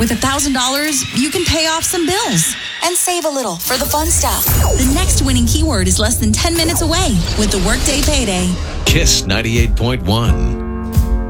With $1,000, you can pay off some bills and save a little for the fun stuff. The next winning keyword is less than 10 minutes away with the Workday Payday. Kiss 98.1.